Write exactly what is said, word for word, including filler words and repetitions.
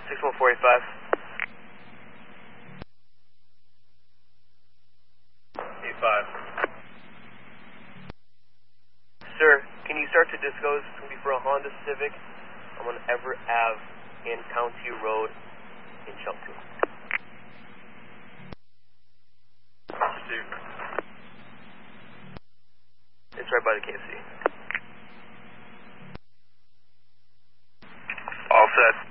six one four eight five. eight five. Sir, can you start to disclose it's going to be for a Honda Civic? I'm on Everett Ave in County Road in Shelton. It's right by the K F C. All set.